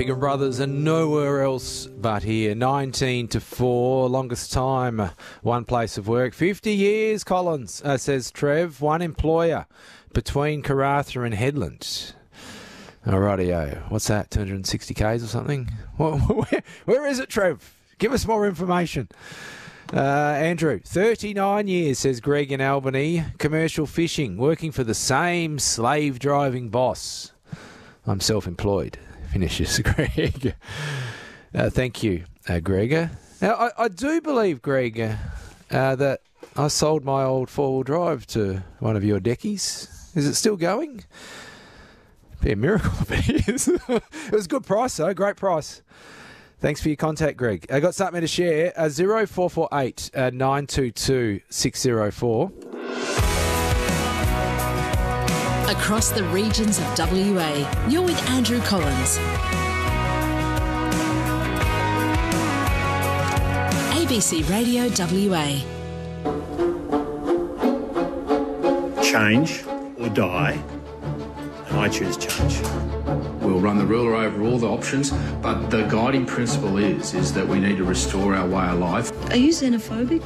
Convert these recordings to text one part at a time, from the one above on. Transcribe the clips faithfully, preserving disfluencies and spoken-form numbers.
Piggin Brothers and nowhere else but here. nineteen to four, longest time, one place of work. fifty years, Collins, uh, says Trev. One employer between Karratha and Headland. Alrighty-o. What's that, two hundred sixty kays or something? Where, where, where is it, Trev? Give us more information. Uh, Andrew, thirty-nine years, says Greg in Albany. Commercial fishing, working for the same slave-driving boss. I'm self-employed, finishes Greg. Uh, thank you, uh, Greg. Now, I, I do believe, Greg, uh, that I sold my old four-wheel drive to one of your deckies. Is it still going? Be a miracle if it is. It was a good price, though. Great price. Thanks for your contact, Greg. I got something to share. Uh, zero four four eight nine two two six zero four. Across the regions of W A, you're with Andrew Collins. A B C Radio W A. Change or die, and I choose change. We'll run the ruler over all the options, but the guiding principle is, is that we need to restore our way of life. Are you xenophobic?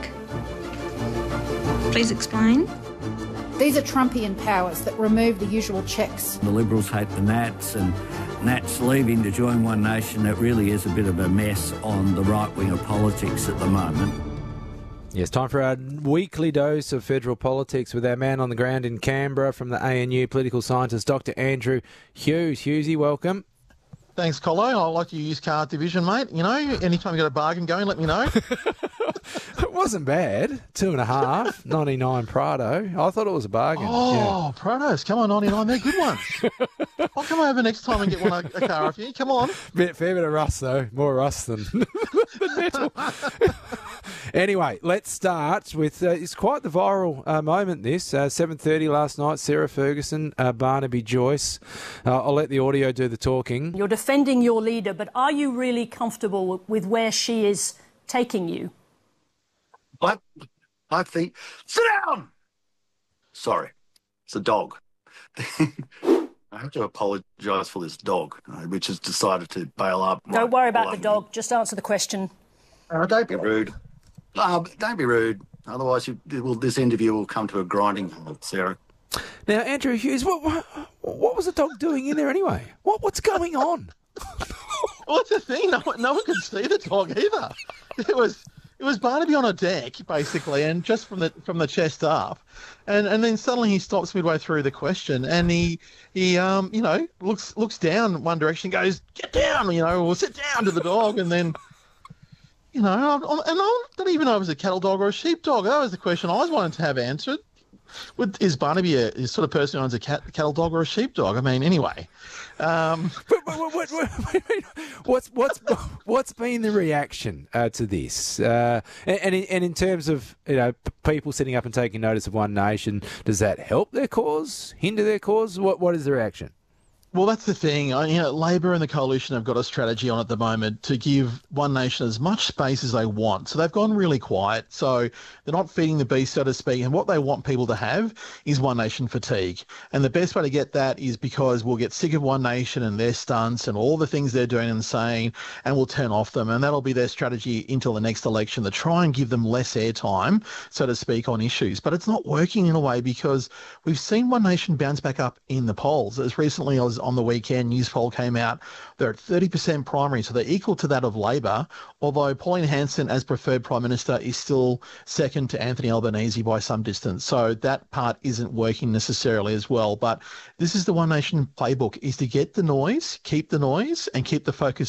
Please explain. These are Trumpian powers that remove the usual checks. The Liberals hate the Nats, and Nats leaving to join One Nation. It really is a bit of a mess on the right wing of politics at the moment. Yes, time for our weekly dose of federal politics with our man on the ground in Canberra from the A N U, political scientist Doctor Andrew Hughes. Hughesy, welcome. Thanks, Collo. I like your used car division, mate. You know, anytime you got a bargain going, let me know. It wasn't bad. Two and a half, ninety-nine Prado. I thought it was a bargain. Oh, yeah. Prados, come on, ninety-nine, they're good ones. I'll come over next time and get one a, a car off you. Come on. Bit, fair bit of rust, though. More rust than, than metal. Anyway, let's start with, uh, it's quite the viral uh, moment, this. Uh, seven thirty last night, Sarah Ferguson, uh, Barnaby Joyce. Uh, I'll let the audio do the talking. You're defending your leader, but are you really comfortable with where she is taking you? I, I think... Sit down! Sorry, it's a dog. I have to apologise for this dog, uh, which has decided to bail up. Don't worry about the dog. Just answer the question. Uh, don't be rude. Uh, don't be rude. Otherwise, you, will, this interview will come to a grinding halt, Sarah. Now, Andrew Hughes, what, what, what was the dog doing in there anyway? What What's going on? Well, that's the thing. No one, no one could see the dog either. It was... It was Barnaby on a deck, basically, and just from the from the chest up, and and then suddenly he stops midway through the question, and he he um you know looks looks down one direction, goes get down, you know, or sit down to the dog, and then you know, and I don't even know if it was a cattle dog or a sheep dog. That was the question I was wanting to have answered. Would, is Barnaby a is sort of person who owns a cat, cattle dog or a sheep dog? I mean, anyway. Um, what, what, what, what's what's what's been the reaction uh, to this? Uh, and and in, and in terms of you know people sitting up and taking notice of One Nation, does that help their cause, hinder their cause? What what is the reaction? Well, that's the thing. I, you know, Labor and the Coalition have got a strategy on at the moment to give One Nation as much space as they want. So they've gone really quiet. So they're not feeding the beast, so to speak. And what they want people to have is One Nation fatigue. And the best way to get that is because we'll get sick of One Nation and their stunts and all the things they're doing and saying, and we'll turn off them. And that'll be their strategy until the next election to try and give them less airtime, so to speak, on issues. But it's not working in a way because we've seen One Nation bounce back up in the polls. As recently as on the weekend, news poll came out, they're at thirty percent primary, so they're equal to that of Labor, although Pauline Hanson as preferred Prime Minister is still second to Anthony Albanese by some distance. So that part isn't working necessarily as well. But this is the One Nation playbook, is to get the noise, keep the noise, and keep the focus